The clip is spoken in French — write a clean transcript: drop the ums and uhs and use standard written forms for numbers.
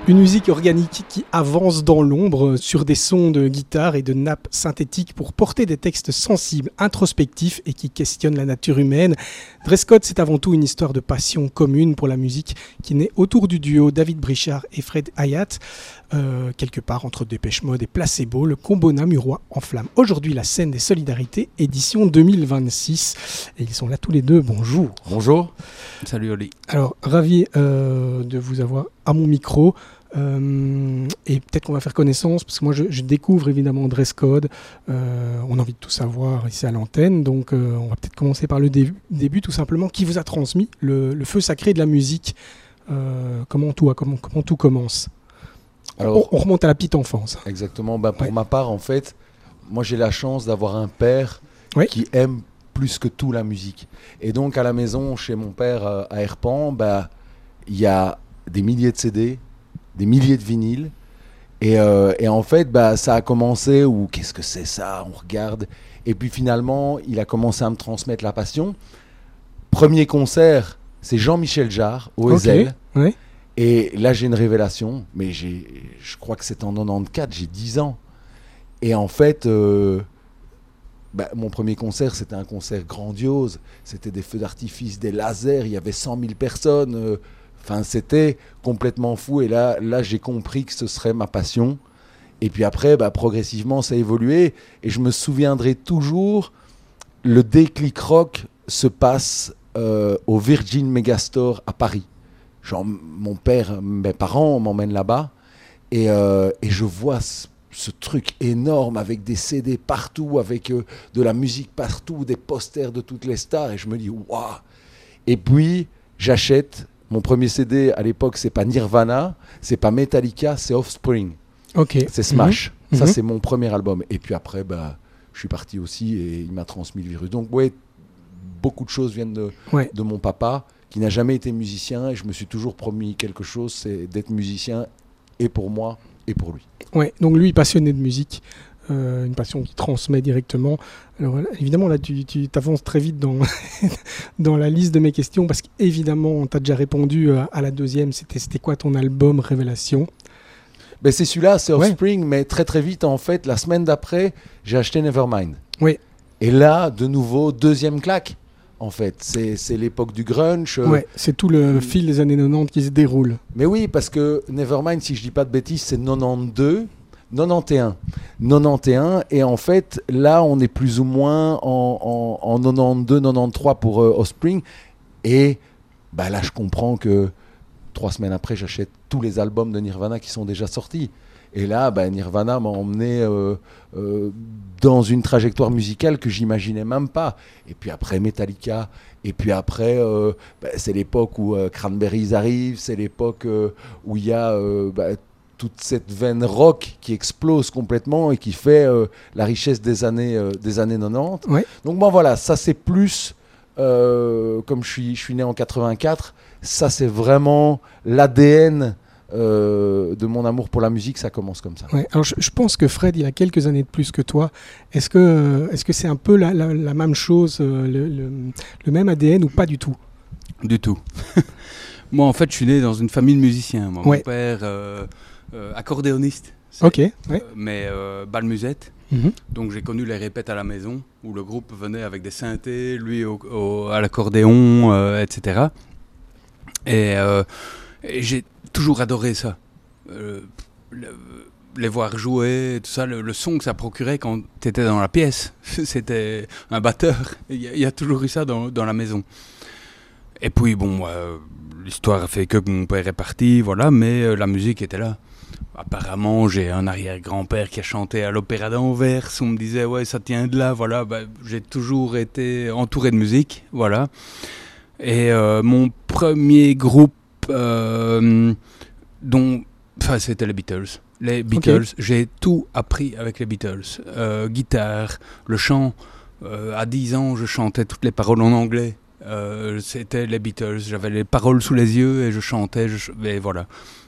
Une musique organique qui avance dans l'ombre sur des sons de guitare et de nappes synthétiques pour porter des textes sensibles, introspectifs et qui questionnent la nature humaine. Dresscode, c'est avant tout une histoire de passion commune pour la musique qui naît autour du duo David Brichard et Fred Hayat. Quelque part entre Dépêche Mode et Placebo, le combo namurois en flamme. Aujourd'hui, la scène des solidarités, édition 2026. Et ils sont là tous les deux. Bonjour. Bonjour. Salut Oli. Alors, ravi de vous avoir à mon micro. Et peut-être qu'on va faire connaissance parce que moi je découvre évidemment Dresscode, on a envie de tout savoir ici à l'antenne, donc on va peut-être commencer par le début tout simplement. Qui vous a transmis le feu sacré de la musique, comment tout commence? Alors, on remonte à la petite enfance. Exactement, pour ma part en fait, moi j'ai la chance d'avoir un père qui aime plus que tout la musique, et donc à la maison chez mon père à Herpan, il y a des milliers de CD, des milliers de vinyles, et en fait ça a commencé où qu'est-ce que c'est ça, on regarde, et puis finalement il a commencé à me transmettre la passion. Premier concert, c'est Jean-Michel Jarre au Ezel, et là j'ai une révélation, mais je crois que c'est en 94, j'ai 10 ans, et en fait mon premier concert, c'était un concert grandiose, c'était des feux d'artifice, des lasers, il y avait 100 000 personnes, c'était complètement fou, et là j'ai compris que ce serait ma passion. Et puis après, progressivement, ça a évolué, et je me souviendrai toujours, le déclic rock se passe au Virgin Megastore à Paris. Genre, mes parents m'emmènent là-bas, et je vois ce truc énorme avec des CD partout, avec de la musique partout, des posters de toutes les stars, et je me dis, waouh. Et puis, j'achète. Mon premier CD à l'époque, c'est pas Nirvana, c'est pas Metallica, c'est Offspring. C'est Smash. Ça, c'est mon premier album. Et puis après, je suis parti aussi et il m'a transmis le virus. Donc, beaucoup de choses viennent de mon papa, qui n'a jamais été musicien. Et je me suis toujours promis quelque chose, c'est d'être musicien, et pour moi, et pour lui. Donc lui, passionné de musique. Une passion qui transmet directement. Alors évidemment là tu t'avances très vite dans, dans la liste de mes questions, parce qu'évidemment on t'a déjà répondu à la deuxième. C'était quoi ton album révélation? C'est celui-là, c'est Offspring, mais très très vite en fait, la semaine d'après j'ai acheté Nevermind. Et là de nouveau deuxième claque en fait, c'est l'époque du grunge. C'est tout le fil des années 90 qui se déroule. Mais oui, parce que Nevermind, si je dis pas de bêtises, c'est 91, et en fait là on est plus ou moins en 92-93 pour Offspring, et là je comprends que 3 semaines après j'achète tous les albums de Nirvana qui sont déjà sortis, et là Nirvana m'a emmené dans une trajectoire musicale que j'imaginais même pas. Et puis après Metallica, et puis après c'est l'époque où Cranberries arrive, c'est l'époque où il y a toute cette veine rock qui explose complètement et qui fait la richesse des années 90. Donc voilà, ça c'est plus, comme je suis né en 84, ça c'est vraiment l'ADN de mon amour pour la musique, ça commence comme ça. Alors je pense que Fred, il a quelques années de plus que toi. Est-ce que c'est un peu la même chose, le même ADN, ou pas du tout? Du tout. Moi en fait je suis né dans une famille de musiciens. Mon père... accordéoniste, mais bal-musette. Donc j'ai connu les répètes à la maison où le groupe venait avec des synthés, lui à l'accordéon, etc. Et j'ai toujours adoré ça. Les voir jouer, tout ça, le son que ça procurait quand tu étais dans la pièce. C'était un batteur. Il y a toujours eu ça dans la maison. Et puis l'histoire a fait que mon père est parti, mais la musique était là. Apparemment, j'ai un arrière-grand-père qui a chanté à l'Opéra d'Anvers. On me disait, ça tient de là, j'ai toujours été entouré de musique, Et mon premier groupe, c'était les Beatles. Les Beatles, j'ai tout appris avec les Beatles. Guitare, le chant. À 10 ans, je chantais toutes les paroles en anglais. C'était les Beatles. J'avais les paroles sous les yeux et je chantais, et voilà.